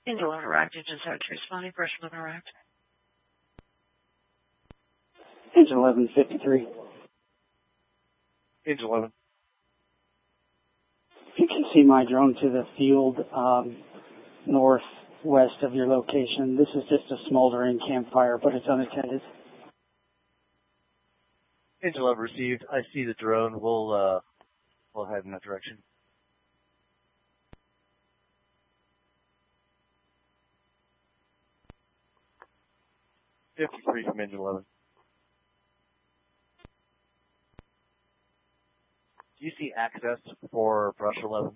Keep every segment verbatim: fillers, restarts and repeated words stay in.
Angel Interact, Engine seven responding, Freshman Interact. Engine eleven fifty-three. Engine eleven. You can see my drone to the field um, northwest of your location. This is just a smoldering campfire, but it's unattended. Engine eleven received. I see the drone. We'll, uh, we'll head in that direction. fifty-three from Engine eleven. Do you see access for Brush eleven?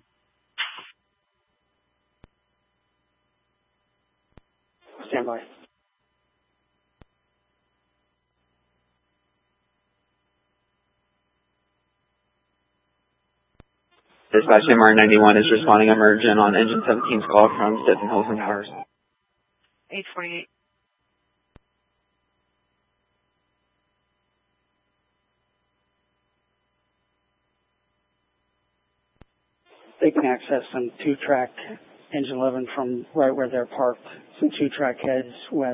Stand by. Dispatch M R ninety-one is responding emergent on Engine seventeen's call from Stetson Hills and Towers. eight forty-eight. They can access some two-track Engine eleven from right where they're parked. Some two-track heads west.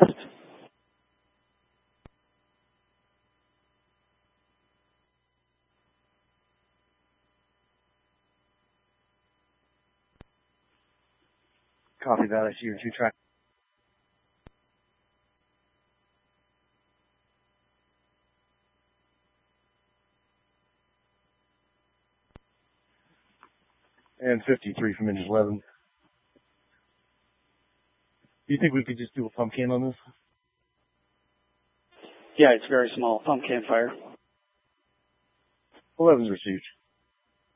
Copy that. I see your two-track. And fifty-three from Engine eleven. Do you think we could just do a pump can on this? Yeah, it's very small. Pump campfire. eleven's received.